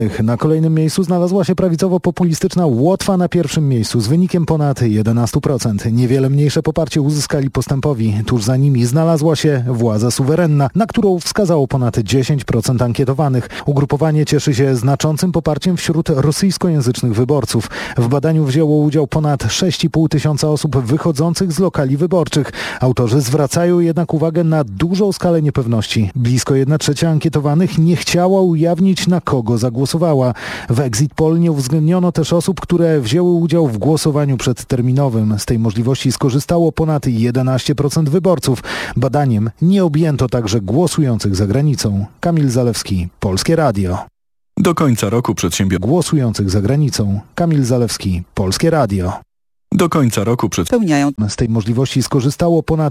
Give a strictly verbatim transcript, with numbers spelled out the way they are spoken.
Na kolejnym miejscu znalazła się prawicowo-populistyczna Łotwa na pierwszym miejscu z wynikiem ponad jedenaście procent. Niewiele mniejsze poparcie uzyskali Postępowi. Tuż za nimi znalazła się Władza Suwerenna, na którą wskazało ponad dziesięć procent ankietowanych. Ugrupowanie cieszy się znaczącym poparciem wśród rosyjskojęzycznych wyborców. W badaniu wzięło udział ponad sześć i pół tysiąca osób wychodzących z lokali wyborczych. Autorzy zwracają jednak uwagę na dużą skalę niepewności. Blisko jedna trzecia ankietowanych nie chciała ujawnić, na kogo zagłosowała. W Exit Poll nie uwzględniono też osób, które wzięły udział w głosowaniu przedterminowym. Z tej możliwości skorzystało ponad jedenaście procent wyborców. Badaniem nie objęto także głosujących za granicą. Kamil Zalewski, Polskie Radio. Do końca roku przedsiębiorcy Głosujących za granicą. Kamil Zalewski, Polskie Radio. Do końca roku przed Spełniają Z tej możliwości skorzystało ponad